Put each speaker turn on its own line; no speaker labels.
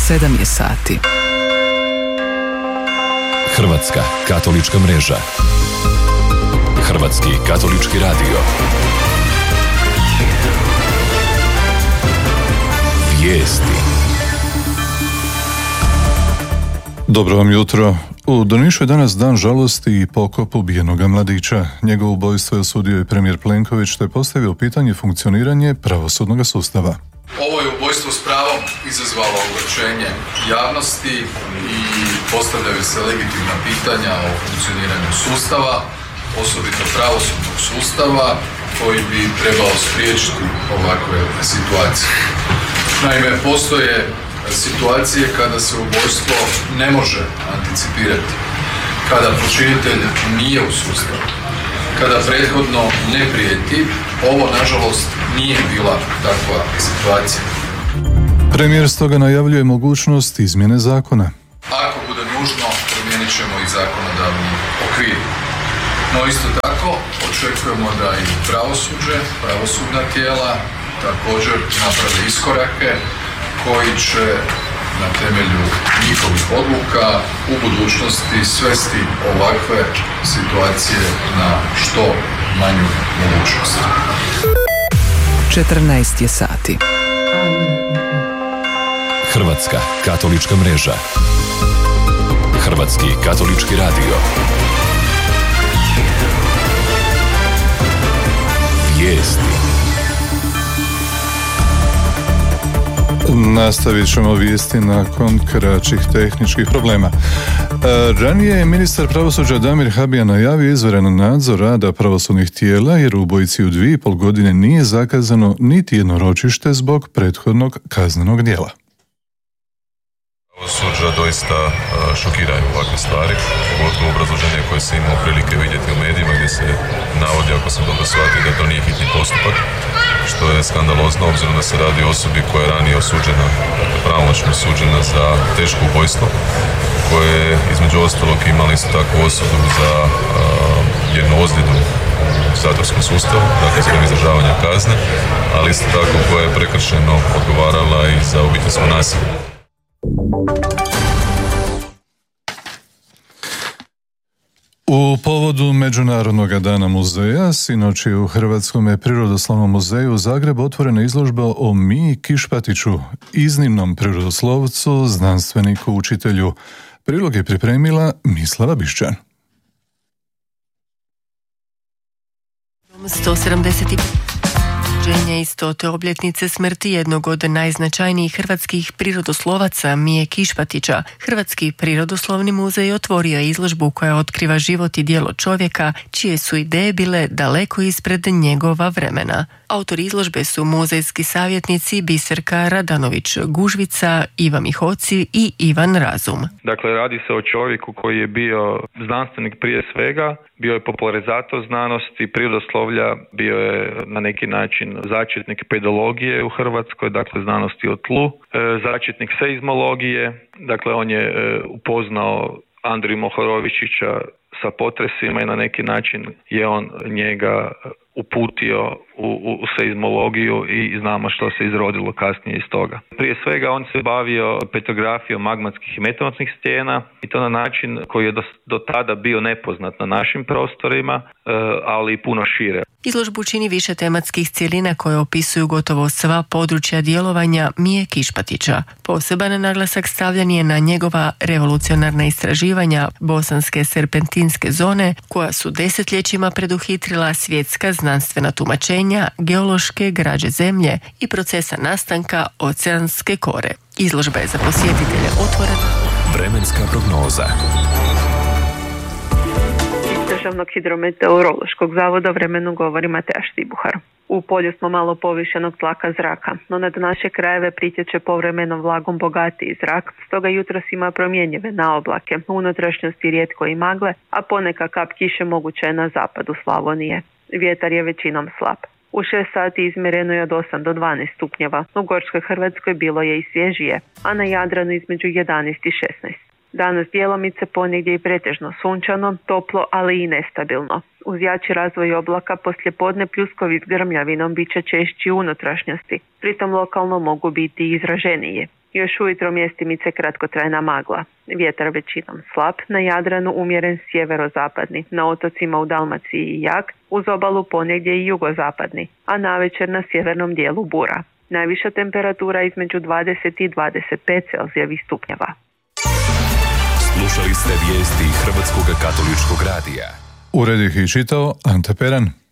7 je sati.
Hrvatska katolička mreža. Hrvatski katolički radio. Vijesti.
Dobro vam jutro. U Drnišu je danas dan žalosti i pokop ubijenoga mladića. Njegovo ubojstvo je osudio i premijer Plenković, te je postavio pitanje funkcioniranje pravosudnog sustava.
Ovo je ubojstvo s pravom izazvalo ogorčenje javnosti i postavljaju se legitimna pitanja o funkcioniranju sustava, osobito pravosudnog sustava, koji bi trebao spriječiti ovakve situacije. Naime, postoje situacije kada se ubojstvo ne može anticipirati, kada počinitelj nije u sustavu, kada prethodno ne prijeti. Ovo, nažalost, nije bila takva situacija.
Premijer stoga najavljuje mogućnost izmjene zakona.
Ako bude nužno, promijenit ćemo i zakonodavni okvir. No isto tako, očekujemo da i pravosuđe, pravosudna tijela također naprave iskorake koji će na temelju njihovih odluka u budućnosti svesti ovakve situacije na što manju mogućnost.
14 je sati.
Hrvatska katolička mreža. Hrvatski katolički radio. Vijesti.
Nastavit ćemo vijesti nakon kraćih tehničkih problema. Ranije je ministar pravosuđa Damir Habijan najavio izvanredan nadzor rada pravosudnih tijela jer u ubojici u 2,5 godine nije zakazano niti jedno ročište zbog prethodnog kaznenog djela.
Pravosuđa doista šokiraju ovakve stvari, pogotovo obrazloženje koje se imao prilike vidjeti u medijima gdje se navodi, ako sam dobro shvatio, da to nije hitni postupak, što je skandalozno obzirom da se radi o osobi koja je ranije osuđena, pravomoćno osuđena za teško ubojstvo, koje je između ostalog imala isto takvu osudu za jednu ozljedu u zatvorskom sustavu, dakle zbog izdržavanja kazne, ali isto tako koja je prekršajno odgovarala i za obiteljsko nasilje.
U povodu Međunarodnog dana muzeja, sinoć je u Hrvatskom prirodoslovnom muzeju u Zagrebu otvorena izložba o Miji Kišpatiću, iznimnom prirodoslovcu, znanstveniku, učitelju. Prilog je pripremila Mislava Bišćan.
170 rođenja i 100. obljetnice smrti jednog od najznačajnijih hrvatskih prirodoslovaca Mije Kišpatića. Hrvatski prirodoslovni muzej otvorio je izložbu koja otkriva život i djelo čovjeka, čije su ideje bile daleko ispred njegova vremena. Autori izložbe su muzejski savjetnici Biserka Radanović-Gužvica, Iva Mihoci i Ivan Razum.
Dakle, radi se o čovjeku koji je bio znanstvenik prije svega, bio je popularizator znanosti, prirodoslovlja, bio je na neki način začetnik pedologije u Hrvatskoj, dakle znanosti o tlu, začetnik seizmologije, dakle on je upoznao Andriju Mohorovičića sa potresima i na neki način je on njega uputio u seizmologiju i znamo što se izrodilo kasnije iz toga. Prije svega on se bavio petrografijom magmatskih i metamorfnih stijena i to na način koji je do tada bio nepoznat na našim prostorima, ali i puno šire.
Izložbu čini više tematskih cjelina koje opisuju gotovo sva područja djelovanja Mije Kišpatića. Poseban naglasak stavljen je na njegova revolucionarna istraživanja bosanske serpentinske zone, koja su desetljećima preduhitrila svjetska znanstvena tumačenja geološke građe zemlje i procesa nastanka oceanske kore. Izložba je za posjetitelje otvorena.
Vremenska prognoza.
Državnog hidrometeorološkog zavoda vremenu govori Mateja Štibuhar. U polju smo malo povišenog tlaka zraka, no nad naše krajeve pritječe povremeno vlagom bogatiji zrak, stoga jutros ima promjenjive naoblake, u unutrašnjosti rijetko i magle, a poneka kap kiše moguća je na zapadu Slavonije. Vjetar je većinom slab. U 6 sati izmjereno je od 8 do 12 stupnjeva, u Gorskoj Hrvatskoj bilo je i svježije, a na Jadranu između 11 i 16. Danas djelomice ponegdje i pretežno sunčano, toplo, ali i nestabilno. Uz jači razvoj oblaka poslijepodne pljuskovi s grmljavinom bit će češći u unutrašnjosti, pritom lokalno mogu biti izraženiji. Još ujutro mjestimice kratkotrajna magla. Vjetar većinom slab, na Jadranu umjeren sjeverozapadni, na otocima u Dalmaciji jak, uz obalu ponegdje i jugozapadni, a navečer na sjevernom dijelu bura. Najviša temperatura između 20 i 25 Celzijevih stupnjeva.
Slušali ste vijesti Hrvatskog katoličkog radija.
Ured ih i čitao Ante Peran.